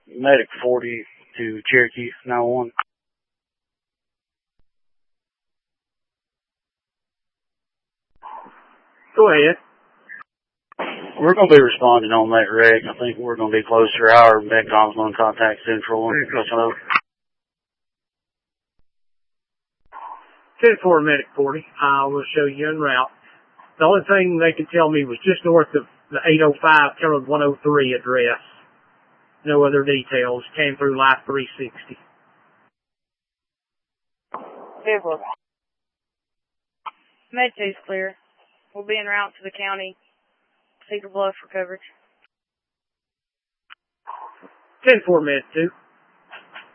Medic 40 to Cherokee 911. Go ahead. We're going to be responding on that wreck. I think we're going to be close to our MEDCOM's going to contact Central. 10-4 Medic 40. I will show you en route. The only thing they could tell me was just north of the 805 Terminal 103 address. No other details. Came through Life 360. Vehicle. Med 2's clear. We'll be en route to the county. Cedar Bluff for coverage. 10-4 Med 2.